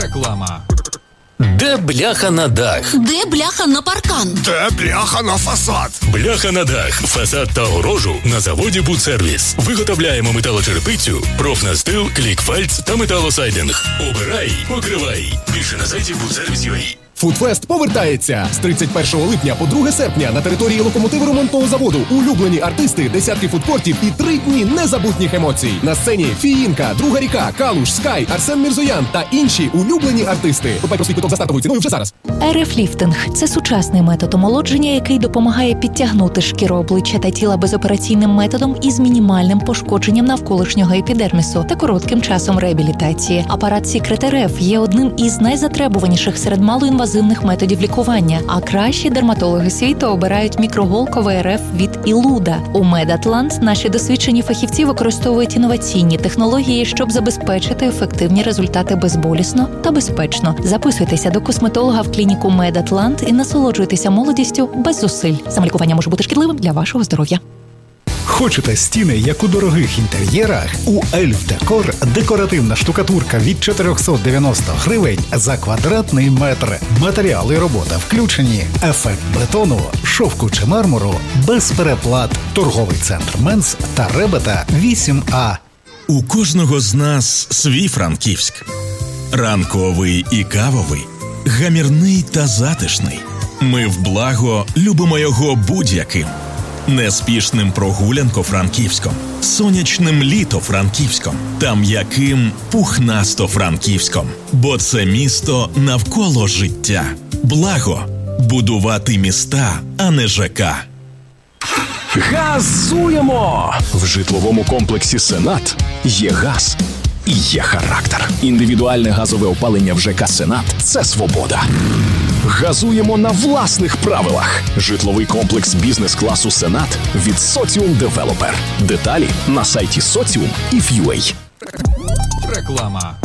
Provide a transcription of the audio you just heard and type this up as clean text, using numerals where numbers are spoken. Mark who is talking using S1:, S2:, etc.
S1: Реклама.
S2: Де бляха на дах?
S3: Де бляха на паркан?
S4: Де бляха на фасад?
S2: Бляха на дах, фасад та огорожу на заводі «Будсервіс». Виготовляємо металочерепицю, профнастил, клікфальц та металосайдинг. Обирай, покривай. Більше на сайті «Будсервіс.UA».
S5: Фудфест повертається з 31 липня по 2 серпня на території локомотиво-ремонтного заводу. Улюблені артисти, десятки фудкортів і 3 дні незабутніх емоцій. На сцені Фіїнка, Друга ріка, Калуш, Скай, Арсен Мірзоян та інші улюблені артисти. Купай простий квиток за стартовою ціною вже зараз.
S6: РФ-ліфтинг – це сучасний метод омолодження, який допомагає підтягнути шкіру обличчя та тіла безопераційним методом із мінімальним пошкодженням навколишнього епідермісу та коротким часом реабілітації. Апарат Secret RF є одним із найзатребуваніших серед малоінвазивних методів лікування, а кращі дерматологи світу обирають мікроголковий РФ від Ілуда. У Медатлант наші досвідчені фахівці використовують інноваційні технології, щоб забезпечити ефективні результати безболісно та безпечно. Записуйтеся до косметолога в клініку Медатлант і насолоджуйтеся молодістю без зусиль. Самолікування може бути шкідливим для вашого здоров'я.
S7: Хочете стіни, як у дорогих інтер'єрах? У Ельф Декор декоративна штукатурка від 490 гривень за квадратний метр. Матеріали робота включені. Ефект бетону, шовку чи мармуру без переплат. Торговий центр Менс та Ребета 8А.
S8: У кожного з нас свій Франківськ. Ранковий і кавовий, гамірний та затишний. Ми в благо любимо його будь-яким. Неспішним прогулянко-франківськом, сонячним літо-франківськом та м'яким пухнасто-франківськом. Бо це місто навколо життя. Благо – будувати міста, а не ЖК.
S9: Газуємо! В житловому комплексі «Сенат» є газ і є характер. Індивідуальне газове опалення в ЖК «Сенат» – це свобода. Газуємо на власних правилах. Житловий комплекс бізнес-класу «Сенат» від Соціум Девелопер. Деталі на сайті Соціум і Ф'юей.
S1: Реклама.